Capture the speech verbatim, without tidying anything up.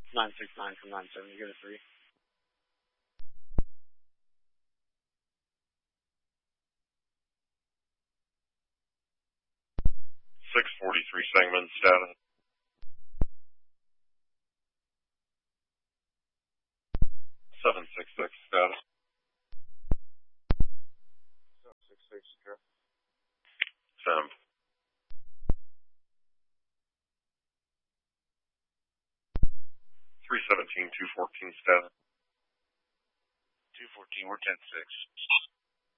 nine six nine from nine seven, you get a three. six forty-three Sangamon, status. seven six six, status. seven six six, secure. Sam. three seventeen, two fourteen, status. two fourteen, we're ten six.